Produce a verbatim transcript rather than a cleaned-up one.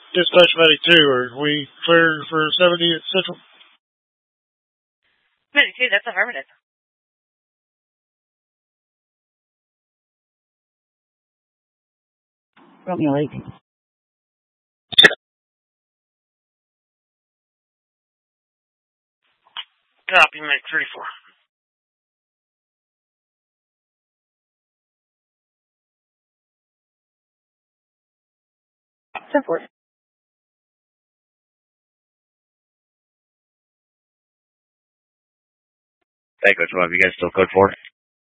Dispatch Medic two, are we clear for seventy at Central? Medic two, that's affirmative. Romeo eight. Copy, Medic thirty-four. ten four. Echo twelve, you guys still code four?